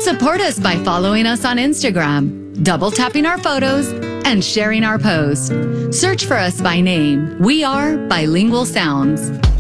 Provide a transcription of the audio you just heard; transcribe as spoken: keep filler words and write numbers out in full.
Support us by following us on Instagram, double tapping our photos, and sharing our posts. Search for us by name. We are Bilingual Sounds.